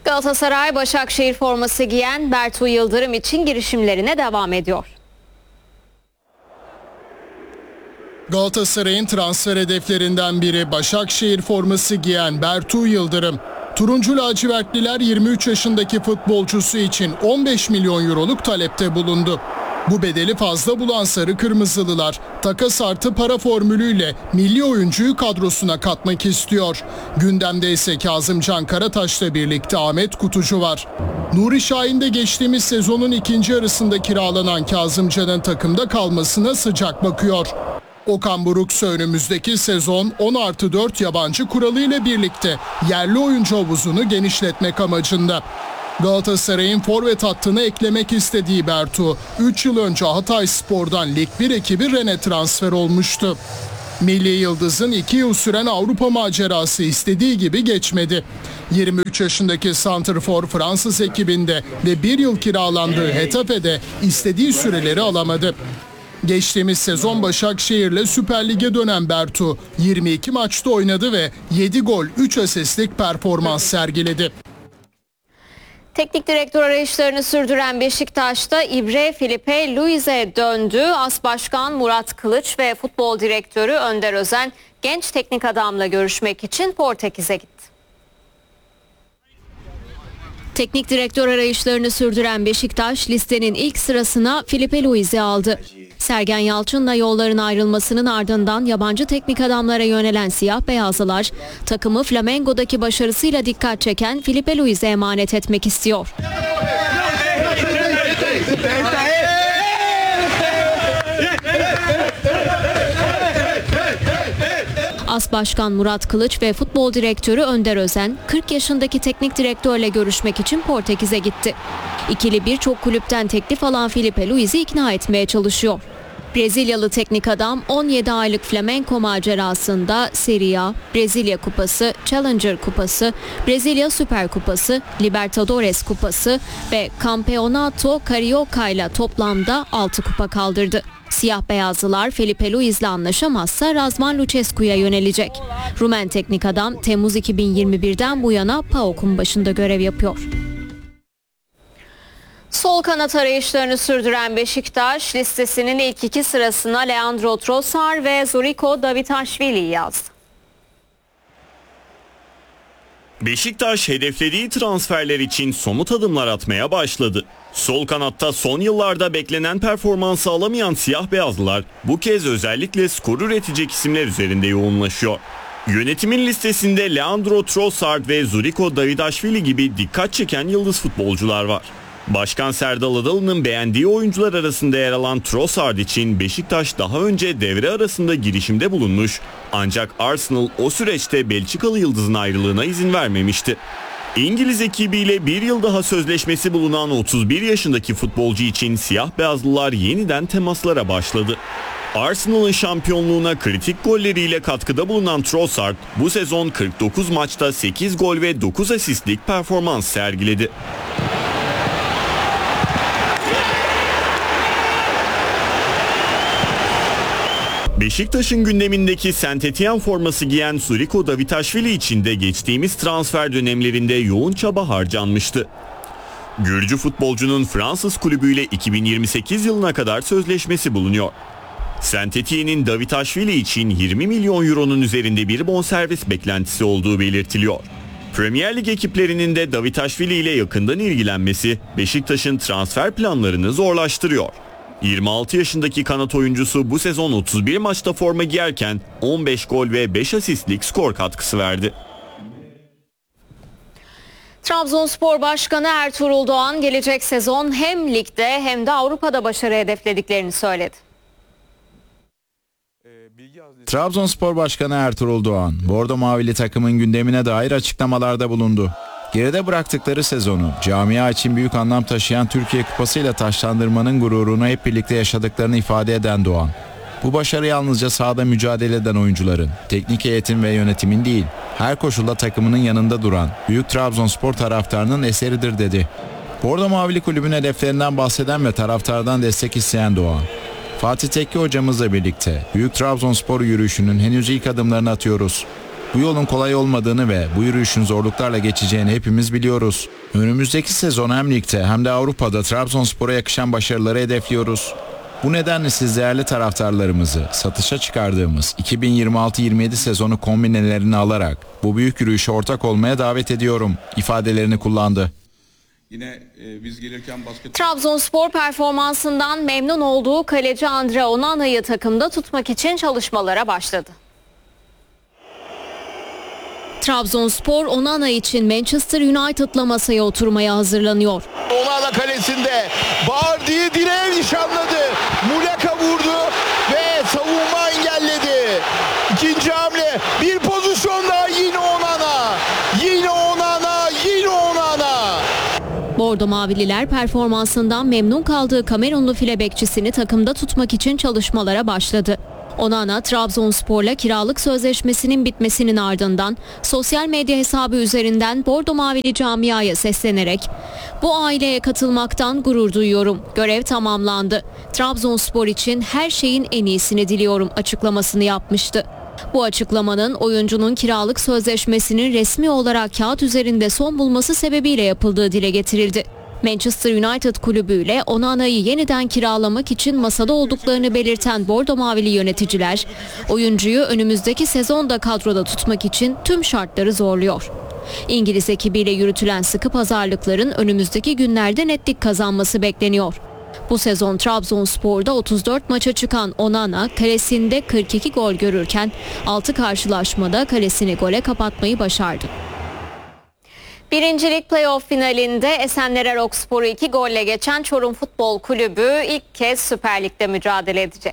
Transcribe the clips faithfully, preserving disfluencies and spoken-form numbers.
Galatasaray Başakşehir forması giyen Bertu Yıldırım için girişimlerine devam ediyor. Galatasaray'ın transfer hedeflerinden biri Başakşehir forması giyen Bertu Yıldırım. Turuncu lacivertliler yirmi üç yaşındaki futbolcusu için on beş milyon euroluk talepte bulundu. Bu bedeli fazla bulan Sarı Kırmızılılar takas artı para formülüyle milli oyuncuyu kadrosuna katmak istiyor. Gündemde ise Kazımcan Karataş'la birlikte Ahmet Kutucu var. Nuri Şahin de geçtiğimiz sezonun ikinci yarısında kiralanan Kazımcan'ın takımda kalmasına sıcak bakıyor. Okan Buruksa önümüzdeki sezon on artı dört yabancı kuralıyla birlikte yerli oyuncu havuzunu genişletmek amacında. Galatasaray'ın forvet hattına eklemek istediği Bertu, üç yıl önce Hatayspor'dan Lig bir ekibi Rennes'e transfer olmuştu. Milli Yıldız'ın iki yıl süren Avrupa macerası istediği gibi geçmedi. yirmi üç yaşındaki santrfor Fransız ekibinde ve bir yıl kiralandığı Hetafe'de istediği süreleri alamadı. Geçtiğimiz sezon Başakşehir'le Süper Lig'e dönen Bertu yirmi iki maçta oynadı ve yedi gol üç asistlik performans sergiledi. Teknik direktör arayışlarını sürdüren Beşiktaş'ta İbre Filipe Luiz'e döndü. As Başkan Murat Kılıç ve futbol direktörü Önder Özen genç teknik adamla görüşmek için Portekiz'e gitti. Teknik direktör arayışlarını sürdüren Beşiktaş listenin ilk sırasına Filipe Luiz'i aldı. Sergen Yalçın'la yolların ayrılmasının ardından yabancı teknik adamlara yönelen siyah beyazlılar takımı Flamengo'daki başarısıyla dikkat çeken Filipe Luiz'e emanet etmek istiyor. As Başkan Murat Kılıç ve futbol direktörü Önder Özen kırk yaşındaki teknik direktörle görüşmek için Portekiz'e gitti. İkili birçok kulüpten teklif alan Filipe Luiz'i ikna etmeye çalışıyor. Brezilyalı teknik adam on yedi aylık flamenco macerasında Serie A, Brezilya Kupası, Challenger Kupası, Brezilya Süper Kupası, Libertadores Kupası ve Campeonato Carioca ile toplamda altı kupa kaldırdı. Siyah beyazlılar Filipe Luiz'le anlaşamazsa Razvan Lucescu'ya yönelecek. Rumen teknik adam Temmuz iki bin yirmi birden bu yana PAOK'un başında görev yapıyor. Sol kanat arayışlarını sürdüren Beşiktaş listesinin ilk iki sırasına Leandro Trossard ve Zuriko Davitashvili'yi yazdı. Beşiktaş hedeflediği transferler için somut adımlar atmaya başladı. Sol kanatta son yıllarda beklenen performansı alamayan siyah beyazlılar bu kez özellikle skor üretecek isimler üzerinde yoğunlaşıyor. Yönetimin listesinde Leandro Trossard ve Zuriko Davitashvili gibi dikkat çeken yıldız futbolcular var. Başkan Serdal Adalı'nın beğendiği oyuncular arasında yer alan Trossard için Beşiktaş daha önce devre arasında girişimde bulunmuş, ancak Arsenal o süreçte Belçikalı yıldızın ayrılığına izin vermemişti. İngiliz ekibiyle bir yıl daha sözleşmesi bulunan otuz bir yaşındaki futbolcu için siyah beyazlılar yeniden temaslara başladı. Arsenal'ın şampiyonluğuna kritik golleriyle katkıda bulunan Trossard bu sezon kırk dokuz maçta sekiz gol ve dokuz asistlik performans sergiledi. Beşiktaş'ın gündemindeki Saint Etienne forması giyen Zuriko Davitashvili için de geçtiğimiz transfer dönemlerinde yoğun çaba harcanmıştı. Gürcü futbolcunun Fransız kulübüyle iki bin yirmi sekiz yılına kadar sözleşmesi bulunuyor. Saint Etienne'in Davitashvili için yirmi milyon euronun üzerinde bir bonservis beklentisi olduğu belirtiliyor. Premier Lig ekiplerinin de Davitashvili ile yakından ilgilenmesi Beşiktaş'ın transfer planlarını zorlaştırıyor. yirmi altı yaşındaki kanat oyuncusu bu sezon otuz bir maçta forma giyerken on beş gol ve beş asistlik skor katkısı verdi. Trabzonspor Başkanı Ertuğrul Doğan gelecek sezon hem ligde hem de Avrupa'da başarı hedeflediklerini söyledi. Trabzonspor Başkanı Ertuğrul Doğan, Bordo Mavili takımın gündemine dair açıklamalarda bulundu. Geride bıraktıkları sezonu camia için büyük anlam taşıyan Türkiye Kupası ile taçlandırmanın gururunu hep birlikte yaşadıklarını ifade eden Doğan, bu başarı yalnızca sahada mücadele eden oyuncuların, teknik heyetin ve yönetimin değil, her koşulda takımının yanında duran büyük Trabzonspor taraftarının eseridir dedi. Bordo Mavili kulübün hedeflerinden bahseden ve taraftardan destek isteyen Doğan, Fatih Tekke hocamızla birlikte büyük Trabzonspor yürüyüşünün henüz ilk adımlarını atıyoruz. Bu yolun kolay olmadığını ve bu yürüyüşün zorluklarla geçeceğini hepimiz biliyoruz. Önümüzdeki sezon hem ligde hem de Avrupa'da Trabzonspor'a yakışan başarıları hedefliyoruz. Bu nedenle siz değerli taraftarlarımızı satışa çıkardığımız iki bin yirmi altı yirmi yedi sezonu kombinelerini alarak bu büyük yürüyüşe ortak olmaya davet ediyorum ifadelerini kullandı. Yine e, biz gelirken basket... Trabzonspor performansından memnun olduğu kaleci Andre Onana'yı takımda tutmak için çalışmalara başladı. Trabzonspor Onana için Manchester United'la masaya oturmaya hazırlanıyor. Onana kalesinde Bardi'yi direğe nişanladı. Muleka vurdu ve savunma engelledi. İkinci hamle, bir pozisyon daha, yine Onana. Yine Onana, yine Onana. Bordo Mavililer performansından memnun kaldığı Kamerunlu file bekçisini takımda tutmak için çalışmalara başladı. Onana, Trabzonspor'la kiralık sözleşmesinin bitmesinin ardından sosyal medya hesabı üzerinden Bordo Mavili camiaya seslenerek "Bu aileye katılmaktan gurur duyuyorum. Görev tamamlandı. Trabzonspor için her şeyin en iyisini diliyorum" açıklamasını yapmıştı. Bu açıklamanın oyuncunun kiralık sözleşmesinin resmi olarak kağıt üzerinde son bulması sebebiyle yapıldığı dile getirildi. Manchester United kulübüyle Onana'yı yeniden kiralamak için masada olduklarını belirten Bordo Mavili yöneticiler, oyuncuyu önümüzdeki sezonda kadroda tutmak için tüm şartları zorluyor. İngiliz ekibiyle yürütülen sıkı pazarlıkların önümüzdeki günlerde netlik kazanması bekleniyor. Bu sezon Trabzonspor'da otuz dört maça çıkan Onana kalesinde kırk iki gol görürken altı karşılaşmada kalesini gole kapatmayı başardı. Birincilik playoff finalinde Esenler Erokspor'u iki golle geçen Çorum Futbol Kulübü ilk kez Süper Lig'de mücadele edecek.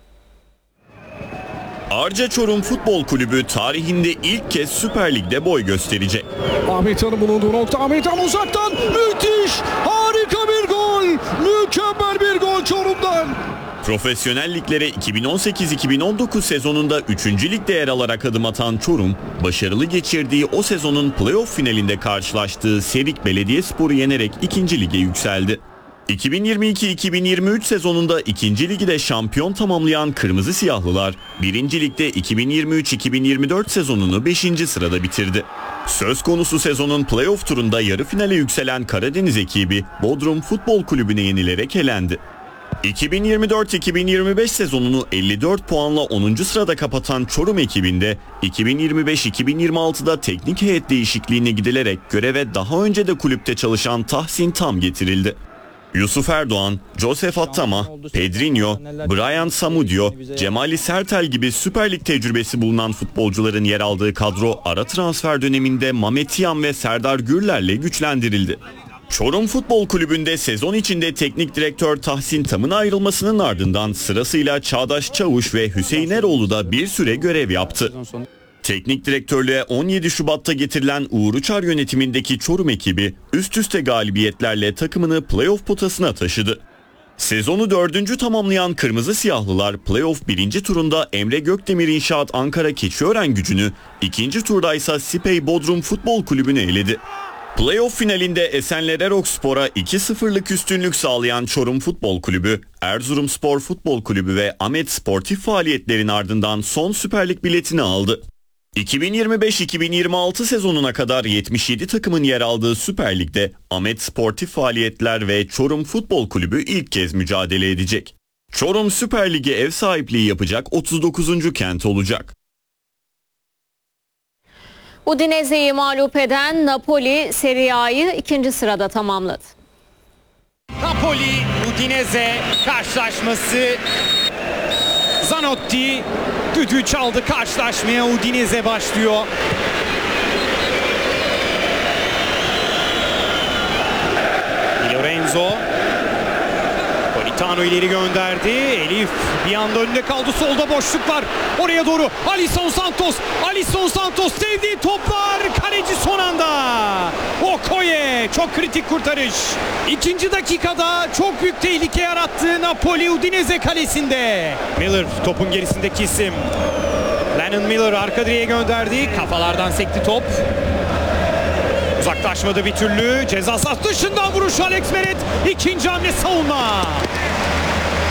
Arca Çorum Futbol Kulübü tarihinde ilk kez Süper Lig'de boy gösterecek. Ahmet Han'ın bulunduğu nokta, Ahmet Han uzaktan müthiş, harika bir gol, mükemmel bir gol Çorum'dan. Profesyonel liglere iki bin on sekiz iki bin on dokuz sezonunda üçüncü ligde yer alarak adım atan Çorum, başarılı geçirdiği o sezonun playoff finalinde karşılaştığı Serik Belediyespor'u yenerek ikinci lige yükseldi. iki bin yirmi iki iki bin yirmi üç sezonunda ikinci ligi de şampiyon tamamlayan Kırmızı Siyahlılar, birinci ligde iki bin yirmi üç iki bin yirmi dört sezonunu beşinci sırada bitirdi. Söz konusu sezonun playoff turunda yarı finale yükselen Karadeniz ekibi Bodrum Futbol Kulübü'ne yenilerek elendi. iki bin yirmi dört iki bin yirmi beş sezonunu elli dört puanla onuncu sırada kapatan Çorum ekibinde iki bin yirmi beş iki bin yirmi altıda teknik heyet değişikliğine gidilerek göreve daha önce de kulüpte çalışan Tahsin Tam getirildi. Yusuf Erdoğan, Josef Attama, Pedrinho, Brian Samudio, Cemali Sertel gibi Süper Lig tecrübesi bulunan futbolcuların yer aldığı kadro ara transfer döneminde Mehmet Yan ve Serdar Gürler'le güçlendirildi. Çorum Futbol Kulübü'nde sezon içinde teknik direktör Tahsin Tam'ın ayrılmasının ardından sırasıyla Çağdaş Çavuş ve Hüseyin Eroğlu da bir süre görev yaptı. Teknik direktörlüğe on yedi Şubat'ta getirilen Uğur Uçar yönetimindeki Çorum ekibi üst üste galibiyetlerle takımını playoff potasına taşıdı. Sezonu dördüncü tamamlayan Kırmızı Siyahlılar playoff birinci turunda Emre Gökdemir İnşaat Ankara Keçiören Gücü'nü, ikinci turda ise Sipey Bodrum Futbol Kulübü'nü eledi. Playoff finalinde Esenler Erokspor'a iki sıfırlık üstünlük sağlayan Çorum Futbol Kulübü, Erzurumspor Futbol Kulübü ve Ahmet sportif faaliyetlerin ardından son Süper Lig biletini aldı. iki bin yirmi beş iki bin yirmi altı sezonuna kadar yetmiş yedi takımın yer aldığı Süper Lig'de Ahmet sportif faaliyetler ve Çorum Futbol Kulübü ilk kez mücadele edecek. Çorum Süper Lig'e ev sahipliği yapacak otuz dokuzuncu kent olacak. Udinese'yi mağlup eden Napoli Serie A'yı ikinci sırada tamamladı. Napoli Udinese karşılaşması. Zanotti düdüğü çaldı, karşılaşmaya Udinese başlıyor. Di Lorenzo Politano ileri gönderdi. Elif bir anda önünde kaldı. Solda boşluk var. Oraya doğru Alisson Santos. Alisson Santos sevdiği toplar. Kaleci son anda. Okoye çok kritik kurtarış. İkinci dakikada çok büyük tehlike yarattı Napoli Udinese kalesinde. Miller topun gerisindeki isim. Lennon Miller arka direğe gönderdi. Kafalardan sekti top. Uzaklaşmadı bir türlü. Ceza sahası dışından vuruş Alex Meret. İkinci hamle savunma.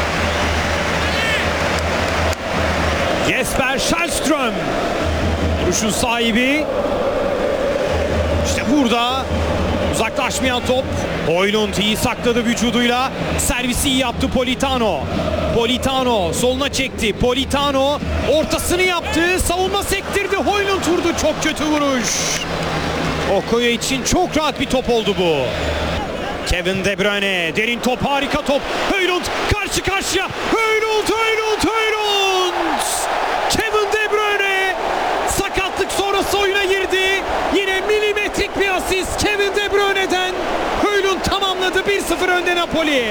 Jesper Schallström. Vuruşun sahibi. İşte burada uzaklaşmayan top. Højlund iyi sakladı vücuduyla. Servisi iyi yaptı Politano. Politano soluna çekti. Politano ortasını yaptı. Savunma sektirdi. Højlund vurdu. Çok kötü vuruş. Okoye için çok rahat bir top oldu bu. Kevin De Bruyne. Derin top, harika top. Højlund karşı karşıya. Højlund, Højlund, Højlund. Kevin De Bruyne sakatlık sonrası oyuna girdi. Yine milimetrik bir asist Kevin De Bruyne'den. Højlund tamamladı. bir sıfır önde Napoli.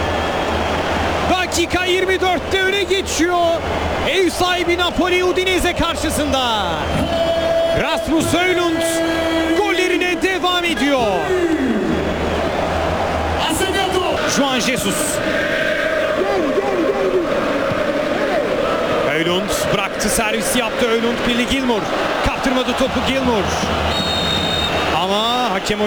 Dakika yirmi dörtte öne geçiyor. Ev sahibi Napoli Udinese karşısında. Rasmus Højlund gollerine devam ediyor. Juan Jesus. Højlund bıraktı, servisi yaptı Højlund. Billy Gilmour kaptırmadı topu. Gilmour.